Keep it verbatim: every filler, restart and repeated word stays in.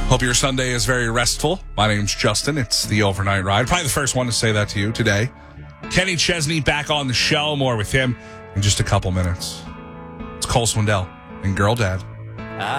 Hope your Sunday is very restful. My name's Justin. It's the Overnight Ride. Probably the first one to say that to you today. Kenny Chesney back on the show. More with him in just a couple minutes. It's Cole Swindell and Girl Dad.